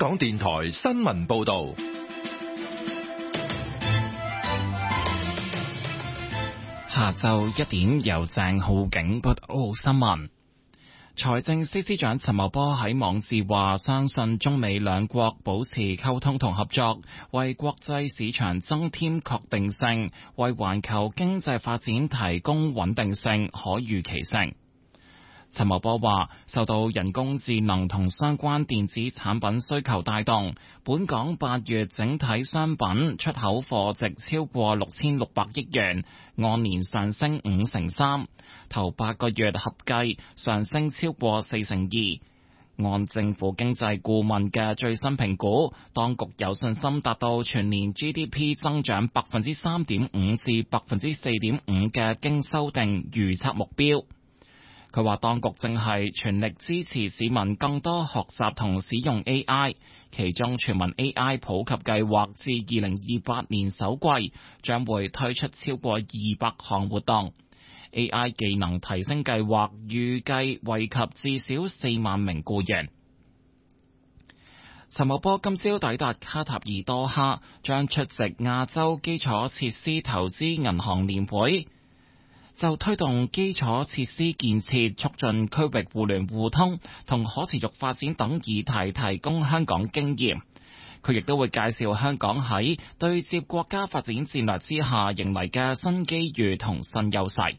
港電台新聞報道。 下晝1點由鄭浩景報道新聞。財政司司長陳茂波喺網誌話，相信中美兩國保持溝通同合作，為國際市場增添確定性，為環球經濟發展提供穩定性、可預期性。陳茂波話，受到人工智能同相關電子產品需求帶動，本港8月整體商品出口貨值超過6600億元，按年上升3%，頭8個月合計上升超過42%。按政府經濟顧問嘅最新評估，當局有信心達到全年 GDP 增長3.5%至4.5%嘅經修訂預測目標。佢話當局正係全力支持市民更多學習同使用 AI， 其中全民 AI 普及計劃至2028年首季將會推出超過200項活動。AI 技能提升計劃預計惠及至少4萬名僱員。陳茂波今朝抵達卡塔爾多哈，將出席亞洲基礎設施投資銀行年會，就推動基礎設施建設、促進區域互聯互通同可持續發展等議題提供香港經驗。佢亦都會介紹香港喺對接國家發展戰略之下迎嚟嘅新機遇同新優勢。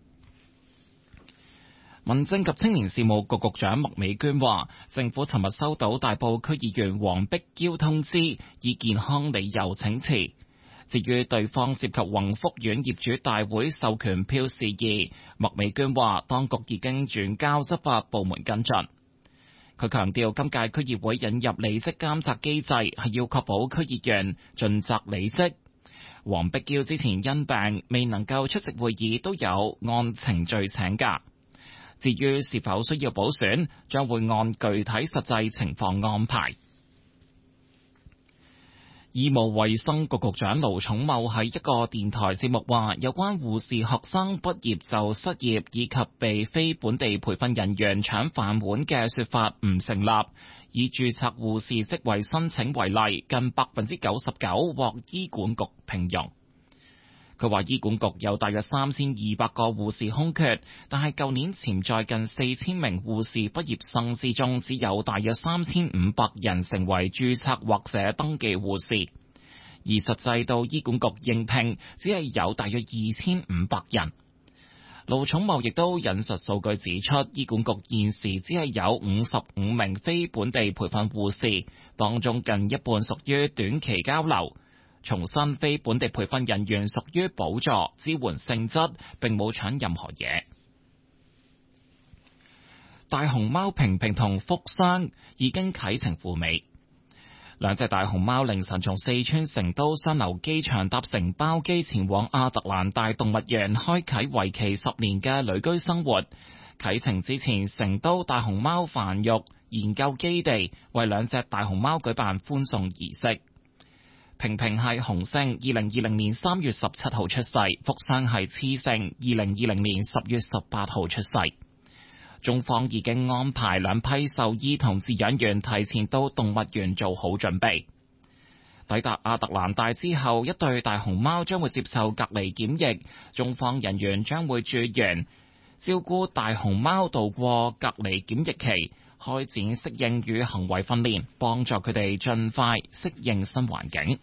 民政及青年事務局局長麥美娟話，政府尋日收到大埔區議員黃碧嬌通知，以健康理由請辭。至於對方涉及宏福苑業主大會授權票事宜，麥美娟話當局已經轉交執法部門跟進。佢強調今屆區議會引入履職監察機制，係要確保區議員盡責履職。黃碧嬌之前因病未能夠出席會議，都有按程序請假。至於是否需要補選，將會按具體實際情況安排。醫務衛生局局長盧寵茂喺一個電台節目話，有關護士學生畢業就失業以及被非本地培訓人員搶飯碗嘅說法唔成立。以註冊護士職位申請為例，近99%獲醫管局聘用。佢話醫管局有大約3200個護士空缺，但係舊年潛在近4000名護士畢業生之中，只有大約3500人成為註冊或者登記護士，而實際到醫管局應聘只係有大約2500人。盧寵茂亦都引述數據指出，醫管局現時只係有55名非本地培訓護士，當中近一半屬於短期交流。重申非本地培訓人員屬於補助支援性質，並冇搶任何嘢。大熊貓平平同福箱已經啟程赴美，兩隻大熊貓凌晨從四川成都雙流機場搭乘包機前往亞特蘭大動物園，開啟為期10年嘅旅居生活。啟程之前，成都大熊貓繁育研究基地為兩隻大熊貓舉辦歡送儀式。平平係雄性，2020年3月17號出世；福箱係雌性，2020年10月18號出世。中方已經安排兩批獸醫同飼養員提前到動物園做好準備。抵達亞特蘭大之後，一對大熊貓將會接受隔離檢疫，中方人員將會駐園照顧大熊貓度過隔離檢疫期，開展適應與行為訓練，幫助佢哋盡快適應新環境。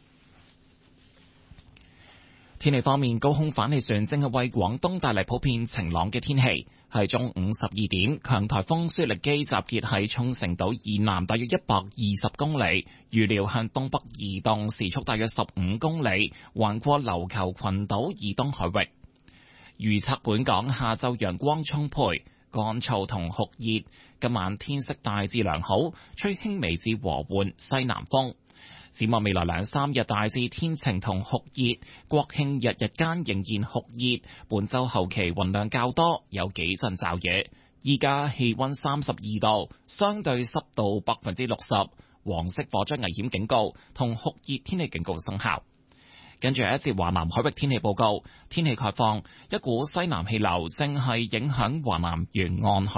天氣方面，高空反氣旋正係為廣東帶嚟普遍晴朗嘅天氣。係中午12點，強颱風舒力基集結喺沖繩島以南大約120公里，預料向東北移動，時速大約15公里，橫過琉球群島以東海域。預測本港下晝陽光充沛，乾燥同酷熱，今晚天色大致良好，吹輕微至和緩西南風。展望未來2-3日大致天晴同酷熱，國慶日日間仍然酷熱，本週後期雲量較多，有幾陣驟雨。依家氣溫32度，相對濕度60%，黃色火災危險警告同酷熱天氣警告生效。跟住一節華南海域天氣報告，天氣概況，一股西南氣流正係影響華南沿岸海